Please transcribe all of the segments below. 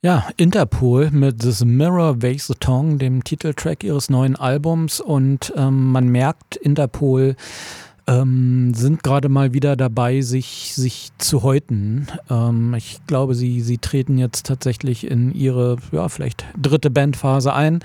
Ja, Interpol mit This Mirror Weighs the Tongue, dem Titeltrack ihres neuen Albums. Und man merkt, Interpol sind gerade mal wieder dabei, sich zu häuten. Ich glaube, sie treten jetzt tatsächlich in ihre, ja, vielleicht dritte Bandphase ein.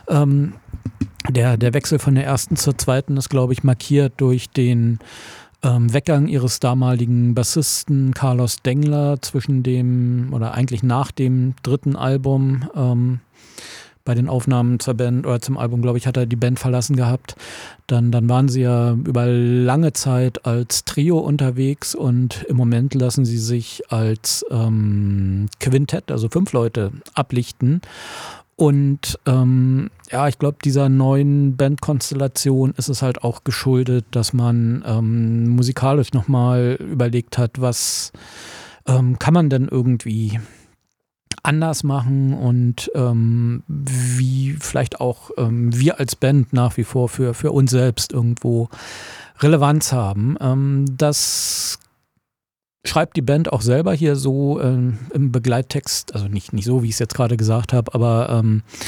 Der Wechsel von der ersten zur zweiten ist, glaube ich, markiert durch den Weggang ihres damaligen Bassisten Carlos Dengler zwischen dem, oder eigentlich nach dem dritten Album. Bei den Aufnahmen zur Band oder zum Album, glaube ich, hat er die Band verlassen gehabt. Dann waren sie ja über lange Zeit als Trio unterwegs und im Moment lassen sie sich als Quintett, also 5 Leute, ablichten. Und ja, ich glaube, dieser neuen Bandkonstellation ist es halt auch geschuldet, dass man musikalisch nochmal überlegt hat, was kann man denn irgendwie anders machen und wie vielleicht auch wir als Band nach wie vor für uns selbst irgendwo Relevanz haben. Das schreibt die Band auch selber hier so im Begleittext, also nicht so, wie ich es jetzt gerade gesagt habe, aber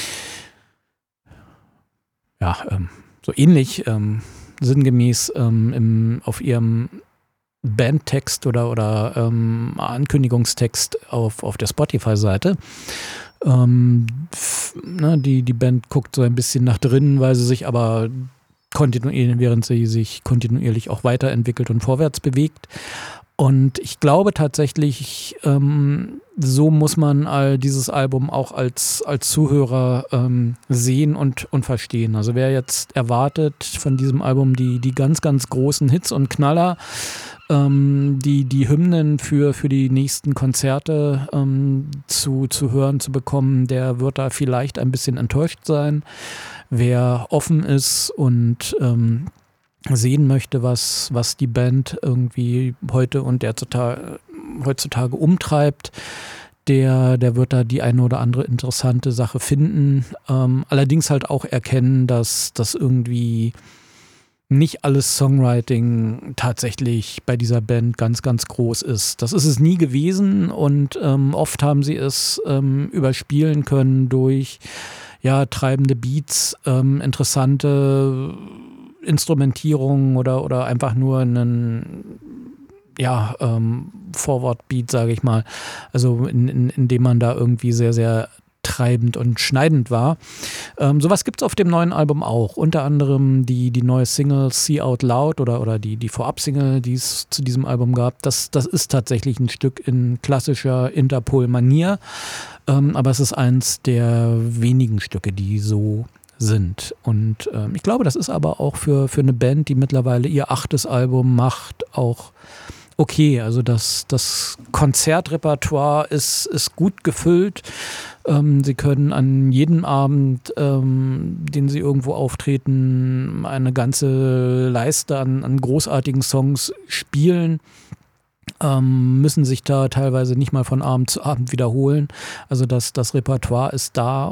so ähnlich sinngemäß auf ihrem Bandtext oder Ankündigungstext auf der Spotify-Seite. Die Band guckt so ein bisschen nach drinnen, weil sie sich aber während sie sich kontinuierlich auch weiterentwickelt und vorwärts bewegt. Und ich glaube tatsächlich, so muss man dieses Album auch als Zuhörer sehen und verstehen. Also wer jetzt erwartet von diesem Album die ganz, ganz großen Hits und Knaller, die Hymnen für die nächsten Konzerte zu hören, zu bekommen, der wird da vielleicht ein bisschen enttäuscht sein. Wer offen ist und sehen möchte, was die Band irgendwie heute und heutzutage umtreibt, der wird da die eine oder andere interessante Sache finden. Allerdings halt auch erkennen, dass das irgendwie nicht alles Songwriting tatsächlich bei dieser Band ganz, ganz groß ist. Das ist es nie gewesen und oft haben sie es überspielen können durch treibende Beats, interessante Instrumentierung oder einfach nur einen Forward-Beat, sage ich mal, also in dem man da irgendwie sehr, sehr treibend und schneidend war. Sowas gibt es auf dem neuen Album auch. Unter anderem die neue Single See Out Loud oder die Vorab-Single, die es zu diesem Album gab. Das ist tatsächlich ein Stück in klassischer Interpol-Manier, aber es ist eins der wenigen Stücke, die so sind. Und ich glaube, das ist aber auch für eine Band, die mittlerweile ihr 8. Album macht, auch okay. Also das Konzertrepertoire ist gut gefüllt. Sie können an jedem Abend, den sie irgendwo auftreten, eine ganze Leiste an großartigen Songs spielen. Müssen sich da teilweise nicht mal von Abend zu Abend wiederholen. Also das Repertoire ist da